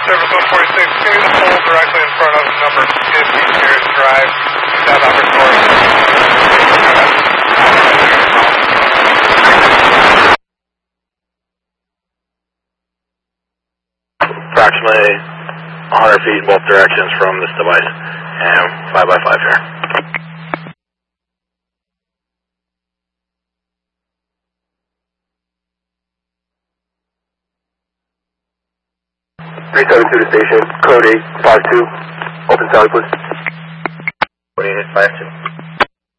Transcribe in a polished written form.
Service 146, continue to pull directly in front of number 50 Sears Drive, south upper course. Approximately 100 feet in both directions from this device, and 5x5 here. to the station, code 852, open Sally, please. Code 852.